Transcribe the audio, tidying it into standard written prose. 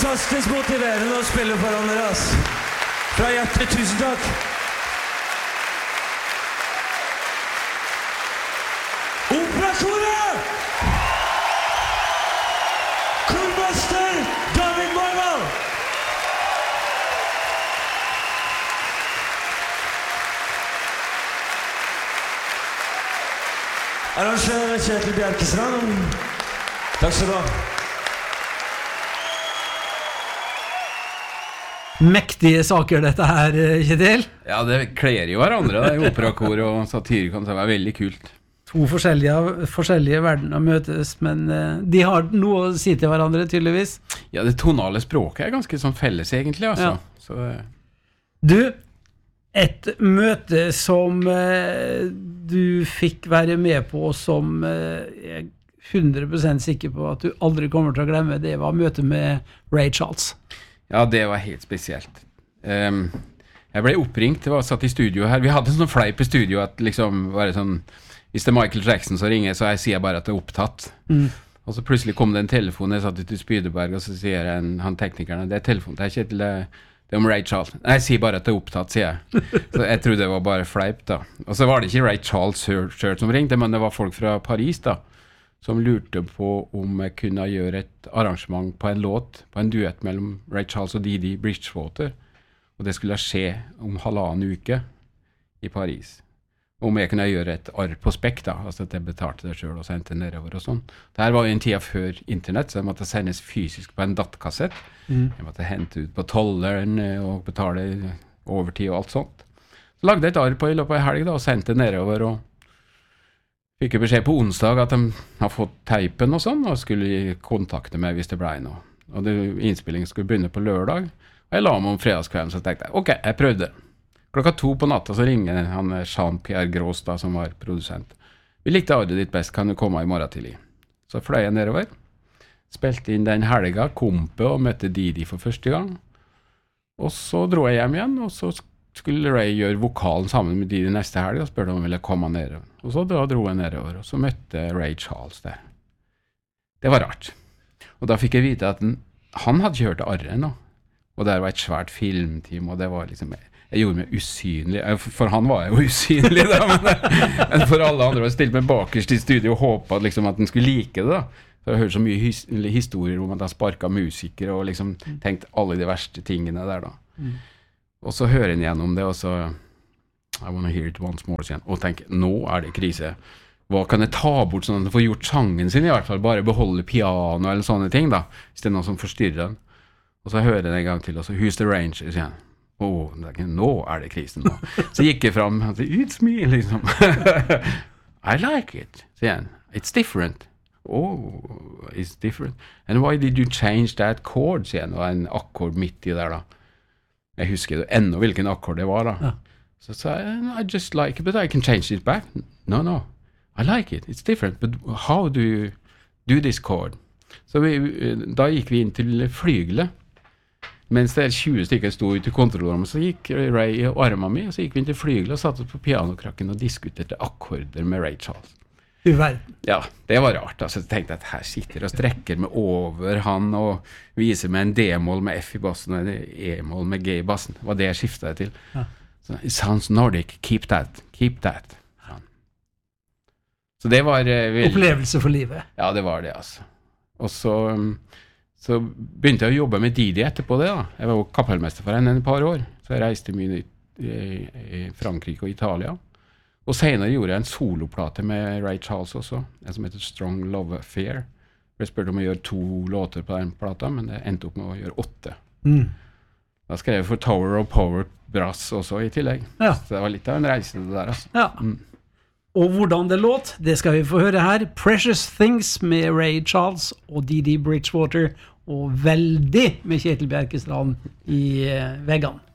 fantastisk motiverende å spille foran dere, ass. Fra hjertet, tusen takk. Operakoret! Kormester David Marval! Arrangør Kjetil Bjerkestrand. Takk skal du ha. Mektige saker dette her, Kjetil. Ja, det kler jo hverandre, det operakor og satyrikon, det var veldig kult. To forskjellige verdener møtes, men de har noe å si til hverandre, tydeligvis. Ja, det tonale språket ganske sånn felles egentlig, altså. Ja. Så, Du, et møte som du fikk være med på, som jeg er 100% sikker på at du aldri kommer til å glemme, det var møtet med Ray Charles. Ja, det var helt spesielt. Jeg ble oppringt, jeg var satt i studio her. Vi hadde en sånn fleip i studio at liksom var det sånn, hvis det er Michael Jackson så ringer, så jeg sier bare at det er opptatt. Og så plutselig kom det en telefon, jeg satt ute i Spydeberg, og så sier han teknikerne, det er telefon, det er Kjetil, det er om Ray Charles. Nei, jeg sier bare at det er opptatt, sier jeg. Så jeg trodde det var bare fleip da. Og så var det ikke Ray Charles selv som ringte, men det var folk fra Paris da, som lurte på om jeg kunne gjøre et arrangement på en låt, på en duett mellom Ray Charles og Didi Bridgewater. Og det skulle skje om 1,5 uke i Paris. Om jeg kunne gjøre et arr på spekk da, altså at jeg betalte det selv og sendte nedover og sånn. Det her var jo en tid før internett, så det måtte sendes fysisk på en datakassett. Jeg måtte hente ut på tolleren og betale overtid og alt sånt. Så lagde jeg et arr på i løpet av helg da, og sendte nedover og fikk jeg beskjed på onsdag at de har fått teipen og sånn, og skulle kontakte meg hvis det ble noe. Og innspillingen skulle begynne på lørdag, og jeg la meg om fredagskvelden, så tenkte jeg, ok, jeg prøvde. 2:00 på natta så ringer han Jean-Pierre Gros da, som var produsent. Vi likte arret ditt best, kan du komme i morgen tidlig? Så fløy jeg nedover, spilte inn den helga, kompe og møtte Didi for første gang. Og så dro jeg hjem igjen, og så skulle Ray gjøre vokalen sammen med Didi neste helg, og spørte om han ville komme nedover. Og så dro jeg nedover, og så møtte Ray Charles der. Det var rart. Og da fikk jeg vite at han hadde ikke hørt arret nå. Og der var et svært filmteam, og det var liksom, jeg gjorde meg usynlig. For han var jeg jo usynlig da, men for alle andre var jeg stilt meg bakerst i studio og håpet liksom at han skulle like det da. For jeg hørte så mye historier om at han sparket musikere og liksom tenkte alle de verste tingene der da. Og så hører han gjennom det, og så I wanna hear it once more, igjen, og tenker, nå det krise. Hva kan jeg ta bort sånn at han får gjort sangen sin i hvert fall, bare beholde piano eller sånne ting da, hvis det noe som forstyrrer den. Og så hører jeg en gang til, og så who's the ranger, sier han. Nå det krisen nå. Så gikk jeg fram, og sier, it's me, liksom. I like it, sier han. It's different. It's different. And why did you change that chord, sier han, og en akkord midt i der da. Jeg husker det enda hvilken akkord det var da. Ja. Så sa jeg, I just like it, but I can change it back. No, I like it, it's different, but how do you do this chord? Så da gikk vi inn til flygelet. Mens det 20 stykker stod ute i kontrollrommet, så gikk Ray i armen min, og så gikk vi inn til flygelet og satt på pianokrakken og diskuterte akkorder med Ray Charles. Ja, det var rart. Altså, jeg tenkte at her sitter og strekker meg over han og viser meg en D-mål med F i bassen og en E-mål med G i bassen. Det var det jeg skiftet til. Ja. Så, it sounds Nordic, keep that. Ja. Så det var opplevelse for livet. Ja, det var det, altså. Og så begynte jeg å jobbe med Didi etterpå det da. Jeg var jo kapellmester for henne et par år, så jeg reiste mye i Frankrike og Italia. Og senere gjorde jeg en soloplate med Ray Charles også, en som heter Strong Love Affair. Jeg spurte om å gjøre 2 låter på den plata, men det endte opp med å gjøre 8. Da skrev jeg for Tower of Power Brass også i tillegg. Ja. Så det var litt av en reise det der, altså. Ja. Og hvordan det låt, det skal vi få høre her. Precious Things med Ray Charles og Didi Bridgewater, og veldig med Kjetil Bjerkestrand i veggene.